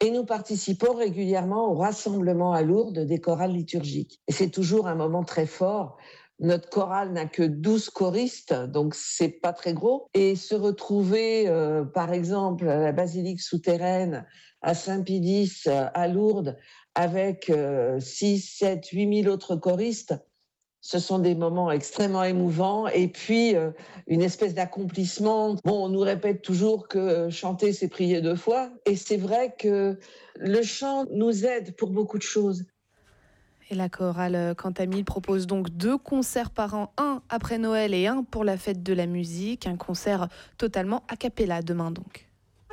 Et nous participons régulièrement au rassemblement à Lourdes des chorales liturgiques. Et c'est toujours un moment très fort. Notre chorale n'a que 12 choristes, donc c'est pas très gros. Et se retrouver, par exemple, à la basilique souterraine, à Saint-Pédis, à Lourdes, avec 6, 7, 8 000 autres choristes, ce sont des moments extrêmement émouvants et puis une espèce d'accomplissement. Bon, on nous répète toujours que chanter, c'est prier 2 fois. Et c'est vrai que le chant nous aide pour beaucoup de choses. Et la chorale Cantamille propose donc 2 concerts par an, un après Noël et un pour la fête de la musique. Un concert totalement a cappella demain donc.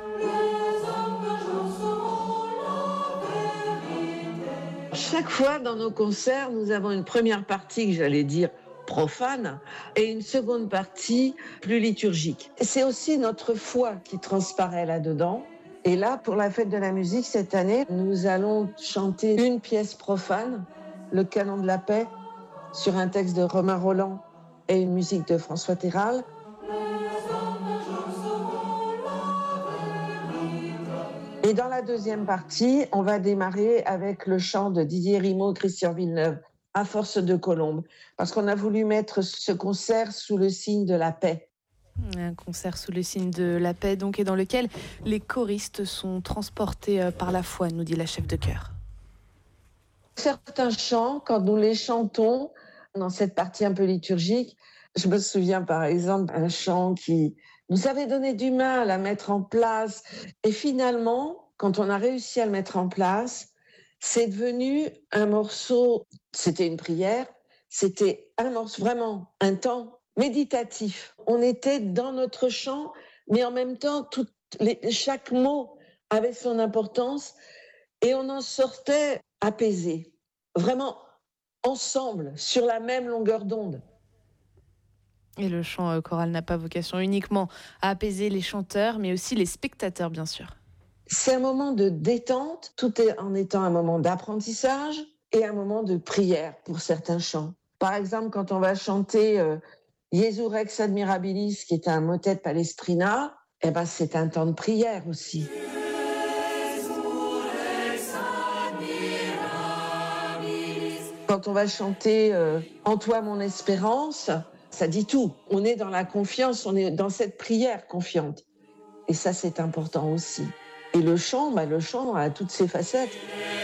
Chaque fois dans nos concerts, nous avons une première partie que j'allais dire profane et une seconde partie plus liturgique. C'est aussi notre foi qui transparaît là-dedans. Et là, pour la fête de la musique, cette année, nous allons chanter une pièce profane, le Canon de la paix, sur un texte de Romain Roland et une musique de François Terral. Et dans la deuxième partie, on va démarrer avec le chant de Didier Rimaud, Christian Villeneuve, à force de colombe, parce qu'on a voulu mettre ce concert sous le signe de la paix. Un concert sous le signe de la paix donc et dans lequel les choristes sont transportés par la foi, nous dit la chef de chœur. Certains chants, quand nous les chantons dans cette partie un peu liturgique, je me souviens par exemple un chant qui nous avait donné du mal à mettre en place. Et finalement, quand on a réussi à le mettre en place, c'est devenu un morceau, c'était une prière, c'était un morceau, vraiment un temps méditatif. On était dans notre chant, mais en même temps, chaque mot avait son importance et on en sortait apaisé, vraiment ensemble, sur la même longueur d'onde. Et le chant choral n'a pas vocation uniquement à apaiser les chanteurs, mais aussi les spectateurs, bien sûr. C'est un moment de détente, tout est en étant un moment d'apprentissage et un moment de prière pour certains chants. Par exemple, quand on va chanter Jesu Rex Admirabilis, qui est un motet Palestrina, eh ben, c'est un temps de prière aussi. Quand on va chanter En toi mon espérance, ça dit tout. On est dans la confiance, on est dans cette prière confiante. Et ça, c'est important aussi. Et le chant a toutes ses facettes.